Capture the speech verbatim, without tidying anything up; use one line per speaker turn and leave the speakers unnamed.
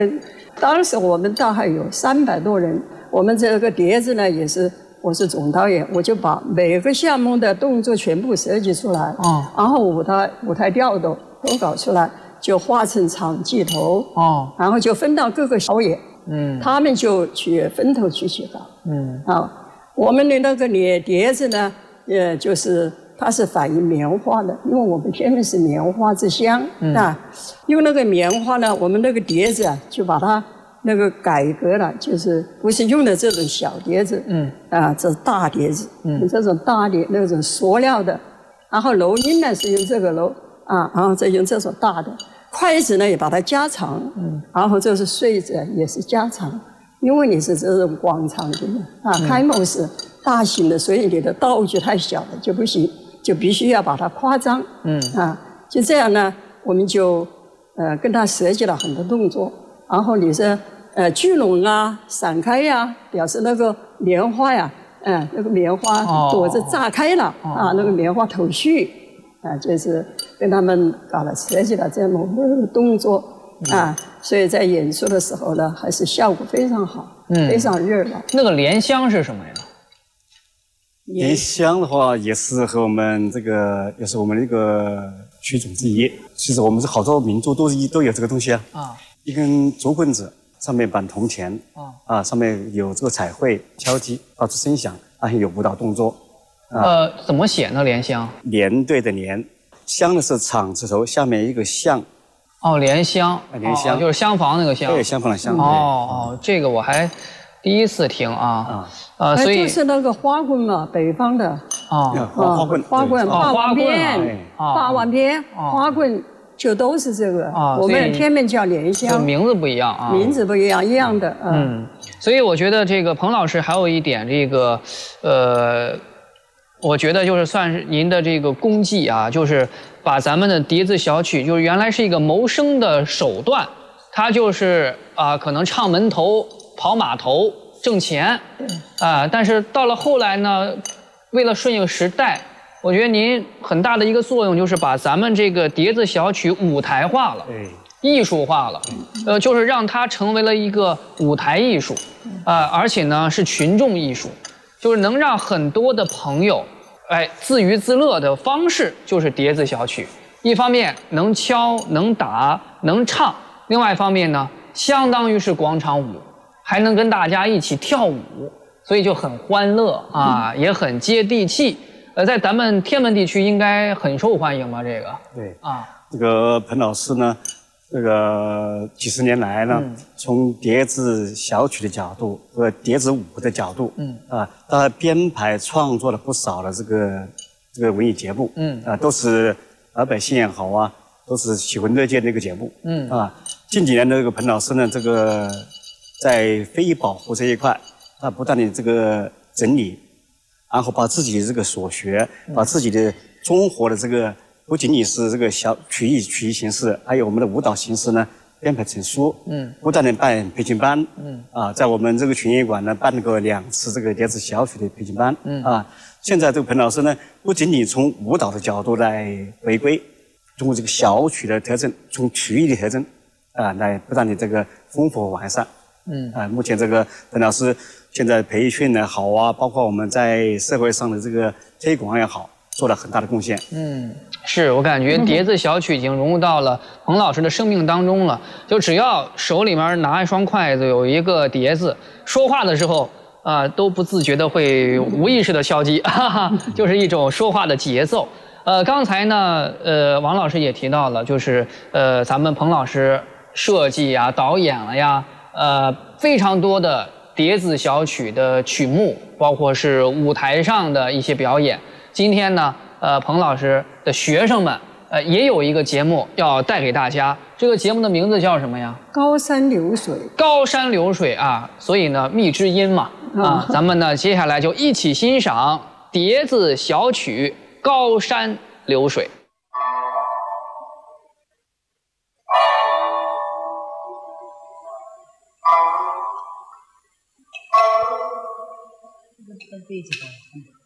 当时我们大概有三百多人，我们这个碟子呢也是，我是总导演，我就把每个项目的动作全部设计出来，
哦，
然后舞台舞台调度都搞出来，就画成场记头，
哦，
然后就分到各个导演，
嗯，
他们就去分头去写稿，
嗯，
啊，我们的那个碟碟子呢，呃，就是它是反映棉花的，因为我们天门是棉花之乡，嗯、啊，用那个棉花呢，我们那个碟子啊，就把它那个改革了，就是不是用的这种小碟子，嗯，啊，这是大碟子，嗯，这种大碟那种塑料的，然后楼音呢是用这个楼啊，然后再用这种大的，筷子呢也把它加长，嗯，然后这是穗子也是加长，因为你是这种广场的嘛，啊，嗯、开幕式大型的，所以你的道具太小了就不行，就必须要把它夸张，嗯，啊，就这样呢，我们就呃跟他设计了很多动作。然后你是呃聚拢啊、散开呀、啊，表示那个棉花呀，嗯、呃，那个棉花朵子炸开了、哦、啊，那个棉花头绪啊，就是跟他们搞了设计了这样的动作、嗯、啊，所以在演出的时候呢，还是效果非常好，嗯，非常热闹。
那个莲香是什么呀？
莲香的话，也是和我们这个，也是我们的一个曲种之一。其实我们是好多民族都是都有这个东西啊。啊。一根竹棍子，上面绑铜钱，啊，啊，上面有这个彩绘敲击，发出声响，而且有舞蹈动作。
啊、呃，怎么写呢？莲香？
连对的连，香的是厂字头，下面一个巷。
哦，莲香，
啊，莲香、
哦、就是厢房那个厢。
对，厢房的厢。
哦哦，这个我还第一次听啊。啊，呃，所以
就是那个花棍嘛，北方的。
哦，花花棍，
花棍，霸王鞭，霸王鞭，
哦、
花棍。就都是这个，啊、我们天门叫莲香，
名字不一样啊，
名字不一样，一样的，嗯。
嗯，所以我觉得这个彭老师还有一点这个，呃，我觉得就是算是您的这个功绩啊，就是把咱们的笛子小曲，就是原来是一个谋生的手段，它就是啊、呃，可能唱门头、跑码头挣钱，啊、呃，但是到了后来呢，为了顺应时代。我觉得您很大的一个作用就是把咱们这个碟子小曲舞台化了，艺术化了，呃，就是让它成为了一个舞台艺术，啊、呃，而且呢是群众艺术，就是能让很多的朋友，哎，自娱自乐的方式就是碟子小曲。一方面能敲能打能唱，另外一方面呢，相当于是广场舞，还能跟大家一起跳舞，所以就很欢乐啊，也很接地气。呃，在咱们天门地区应该很受欢迎吧？这个
对
啊，
这个彭老师呢，这个几十年来呢，嗯、从碟子小曲的角度和碟子舞的角度，嗯啊，他编排创作了不少的这个这个文艺节目，嗯啊，都是老百姓也好啊，都是喜闻乐见的一个节目，嗯啊，近几年的这个彭老师呢，这个在非遗保护这一块，他不断的这个整理。然后把自己的这个所学，把自己的综合的这个，不仅仅是这个小曲艺曲艺形式，还有我们的舞蹈形式呢，编排成书。嗯，不断的办培训班。嗯，啊，在我们这个群艺馆呢，办了过两次这个碟子小曲的培训班。嗯，啊，现在这个彭老师呢，不仅仅从舞蹈的角度来回归，通过这个小曲的特征，从曲艺的特征，啊，来不断的这个丰富完善。嗯，啊，目前这个彭老师现在培训也好啊，包括我们在社会上的这个推广也好，做了很大的贡献。
嗯，是我感觉碟子小曲已经融入到了彭老师的生命当中了。就只要手里面拿一双筷子，有一个碟子，说话的时候啊、呃，都不自觉的会无意识的敲击，哈哈，就是一种说话的节奏。呃，刚才呢，呃，王老师也提到了，就是呃，咱们彭老师设计呀、导演了呀。呃，非常多的碟子小曲的曲目，包括是舞台上的一些表演。今天呢，呃，彭老师的学生们，呃，也有一个节目要带给大家。这个节目的名字叫什么呀？
高山流水。
高山流水啊，所以呢，蜜之音嘛，啊，咱们呢接下来就一起欣赏碟子小曲《高山流水》。
背景。